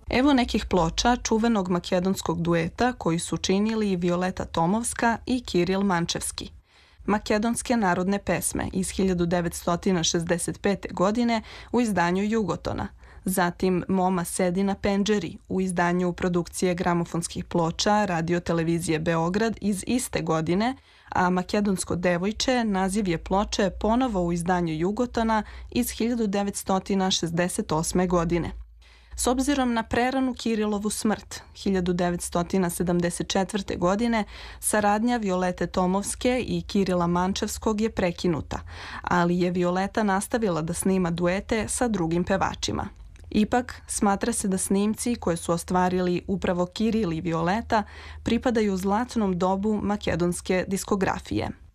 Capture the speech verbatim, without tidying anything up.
Evo nekih ploča čuvenog makedonskog dueta koji su činili Violeta Tomovska i Kiril Mančevski. Makedonske narodne pesme iz hiljadu devetsto šezdeset pete. godine u izdanju Jugotona, zatim Moma sedi na pendžeri u izdanju produkcije gramofonskih ploča Radio televizije Beograd iz iste godine, a Makedonsko devojče naziv je ploče ponovo u izdanju Jugotona iz hiljadu devetsto šezdeset osme. godine. S obzirom na preranu Kirilovu smrt hiljadu devetsto sedamdeset četvrte. godine, saradnja Violete Tomovske i Kirila Mančevskog je prekinuta, ali je Violeta nastavila da snima duete sa drugim pevačima. Ipak, smatra se da snimci koje su ostvarili upravo Kiril i Violeta pripadaju zlatnom dobu makedonske diskografije.